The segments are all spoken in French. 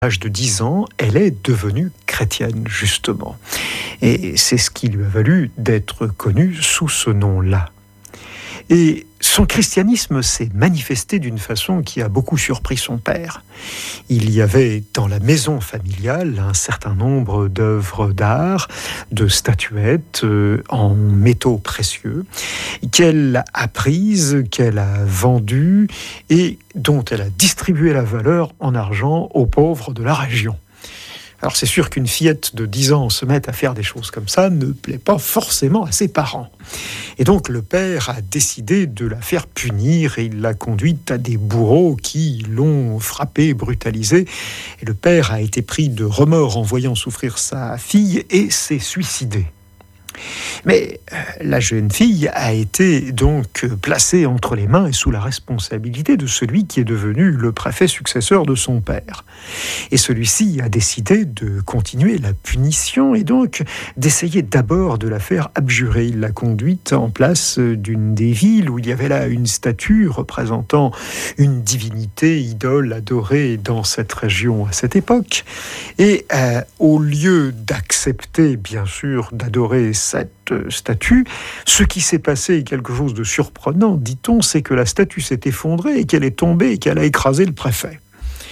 l'âge de 10 ans, elle est devenue chrétienne, justement. Et c'est ce qui lui a valu d'être connue sous ce nom-là. Et son christianisme s'est manifesté d'une façon qui a beaucoup surpris son père. Il y avait dans la maison familiale un certain nombre d'œuvres d'art, de statuettes en métaux précieux, qu'elle a prises, qu'elle a vendues et dont elle a distribué la valeur en argent aux pauvres de la région. Alors c'est sûr qu'une fillette de 10 ans se mette à faire des choses comme ça ne plaît pas forcément à ses parents. Et donc le père a décidé de la faire punir et il l'a conduite à des bourreaux qui l'ont frappée, brutalisée. Et le père a été pris de remords en voyant souffrir sa fille et s'est suicidé. Mais la jeune fille a été donc placée entre les mains et sous la responsabilité de celui qui est devenu le préfet successeur de son père. Et celui-ci a décidé de continuer la punition et donc d'essayer d'abord de la faire abjurer. Il l'a conduite en place d'une des villes où il y avait là une statue représentant une divinité, idole adorée dans cette région à cette époque. Et au lieu d'accepter, bien sûr, d'adorer cette statue, ce qui s'est passé est quelque chose de surprenant, dit-on, c'est que la statue s'est effondrée et qu'elle est tombée et qu'elle a écrasé le préfet.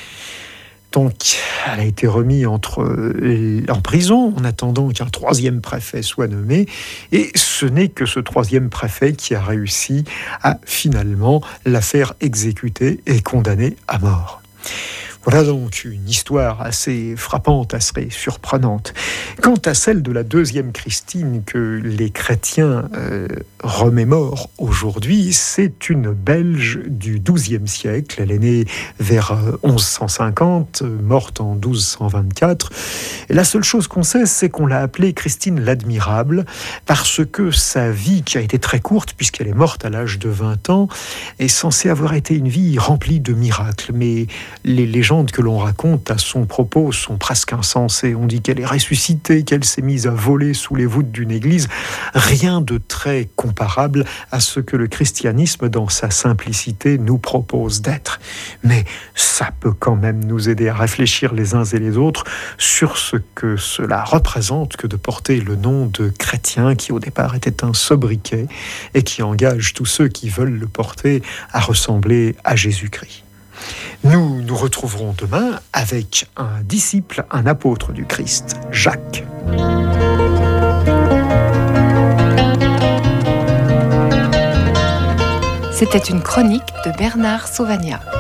Donc, elle a été remise en prison en attendant qu'un troisième préfet soit nommé. Et ce n'est que ce troisième préfet qui a réussi à finalement la faire exécuter et condamner à mort. Voilà donc une histoire assez frappante, assez surprenante. Quant à celle de la deuxième Christine que les chrétiens remémorent aujourd'hui, c'est une Belge du XIIe siècle. Elle est née vers 1150, morte en 1224. Et la seule chose qu'on sait, c'est qu'on l'a appelée Christine l'Admirable, parce que sa vie, qui a été très courte, puisqu'elle est morte à l'âge de 20 ans, est censée avoir été une vie remplie de miracles. Mais les légendes que l'on raconte à son propos sont presque insensées. On dit qu'elle est ressuscitée, qu'elle s'est mise à voler sous les voûtes d'une église. Rien de très comparable à ce que le christianisme, dans sa simplicité, nous propose d'être. Mais ça peut quand même nous aider à réfléchir les uns et les autres sur ce que cela représente que de porter le nom de chrétien, qui au départ était un sobriquet et qui engage tous ceux qui veulent le porter à ressembler à Jésus-Christ. Nous nous retrouverons demain avec un disciple, un apôtre du Christ, Jacques. C'était une chronique de Bernard Sauvagnat.